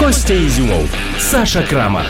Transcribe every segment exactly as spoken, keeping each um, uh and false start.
Костя Ізюмов, Саша Крамар.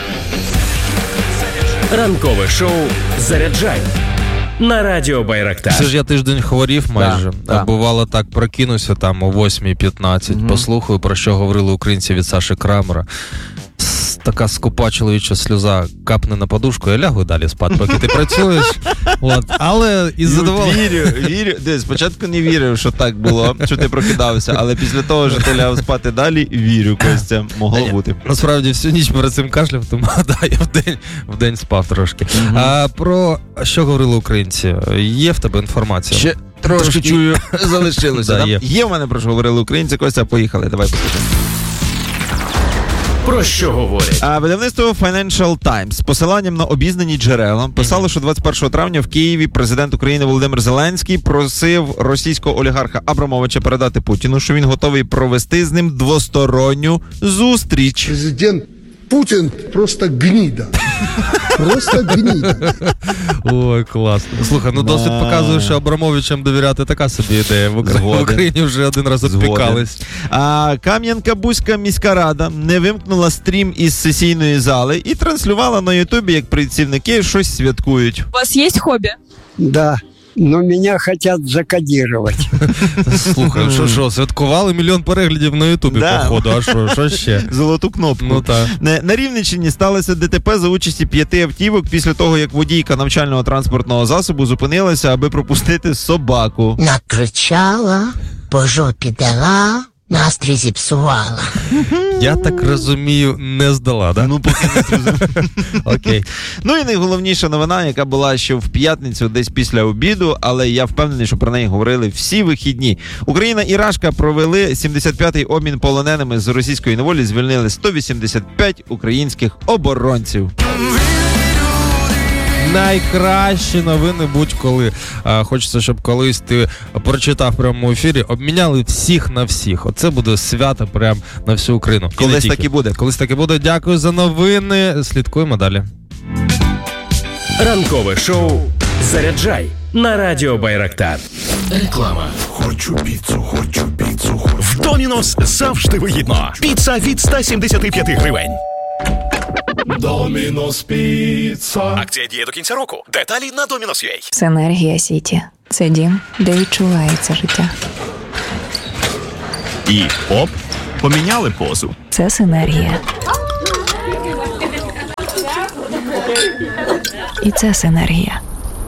Ранкове шоу «Заряджай» на радіо Байрактар. Це ж я тиждень хворів майже. Да, да. Бувало так, прокинуся там о восьмій п'ятнадцять, угу. послухаю, про що говорили українці від Саші Крамера. Така скупа чоловіча сльоза капне на подушку, я лягу далі спати, поки ти працюєш. От. Але із задоволенням... Вірю, вірю. Десь, спочатку не вірив, що так було, що ти прокидався, але після того, що ти ляг спати далі, вірю, Костя, могло а, бути. Насправді, всю ніч перед цим кашляв, тому да, я вдень, вдень спав трошки. Угу. А про що говорили українці? Є в тебе інформація? Ще трошки, трошки чую, залишилося. Да, да? є. Є в мене про що говорили українці, Костя, поїхали, давай послухаємо. Про що говорять? А видавництво Financial Times з посиланням на обізнані джерела писало, mm-hmm. що двадцять першого травня в Києві президент України Володимир Зеленський просив російського олігарха Абрамовича передати Путіну, що він готовий провести з ним двосторонню зустріч. Президент Путін просто гніда. Просто гніда. Ой, класно. Слухай, ну досвід показує, що Абрамовичам довіряти така собі ідея. В Україні, в Україні вже один раз обпікались. А Кам'янка-Бузька міська рада не вимкнула стрім із сесійної зали і транслювала на Ютубі, як працівники щось святкують. У вас є хобі? Да. Но меня хотят закодировать. Слухай, що, що, святкували мільйон переглядів на Ютубі, да. походу, а що, що ще? Золоту кнопку. Ну, та. На, на Рівненщині сталося ДТП за участі п'яти автівок після того, як водійка навчального транспортного засобу зупинилася, аби пропустити собаку. Накричала, по жопі дала, настрій зіпсувала. Я так розумію, не здала, да? Ну, поки не зрозумів. Окей. Ну і найголовніша новина, яка була ще в п'ятницю, десь після обіду, але я впевнений, що про неї говорили всі вихідні. Україна і Рашка провели сімдесят п'ятий обмін полоненими з російської неволі, звільнили сто вісімдесят п'ять українських оборонців. Найкращі новини будь-коли. А, хочеться, щоб колись ти прочитав в прямому ефірі, обміняли всіх на всіх. Оце буде свято прям на всю Україну. Колись так і буде. Колись так і буде. Дякую за новини. Слідкуємо далі. Ранкове шоу «Заряджай» на радіо Байрактар. Реклама. Хочу піцу, хочу піцу, хочу. В Домінос завжди вигідно. Піца від сто сімдесят п'ять гривень. Домінос Піца. Акція діє до кінця року. Деталі на Домінос крапка ю а. Синергія Сіті. Це дім, де відчувається життя. І оп, поміняли позу. Це синергія. І це синергія.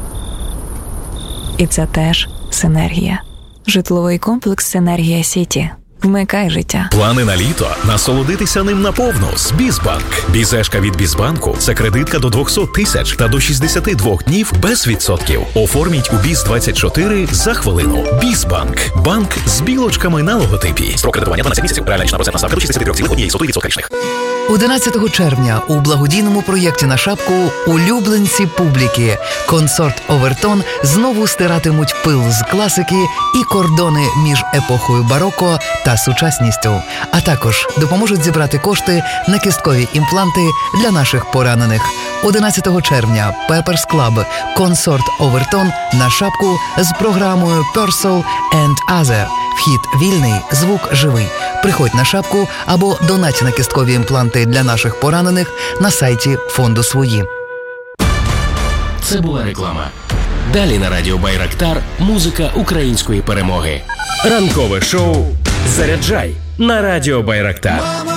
І це теж синергія. Житловий комплекс «Синергія Сіті». Вмикай життя. Плани на літо? Насолодитися ним наповну з Бізбанк. Бізешка від Бізбанку – це кредитка до двісті тисяч та до шістдесят два днів без відсотків. Оформіть у Біз двадцять чотири за хвилину. Бізбанк. Банк з білочками на логотипі. Строк кредитування дванадцять місяців. Реальна річна процентна ставка до шістдесят три цілих одна сотих відсотка річних. одинадцятого червня у благодійному проєкті на шапку «Улюбленці публіки» консорт «Овертон» знову стиратимуть пил з класики і кордони між епохою бароко та сучасністю, а також допоможуть зібрати кошти на кісткові імпланти для наших поранених. одинадцятого червня Pepper's Club консорт «Овертон» на шапку з програмою «Purcell and Other». Вхід вільний, звук живий. Приходь на шапку або донать на кісткові імпланти для наших поранених на сайті фонду «Свої». Це була реклама. Далі на радіо Байрактар музика української перемоги. Ранкове шоу «Заряджай» на радіо Байрактар.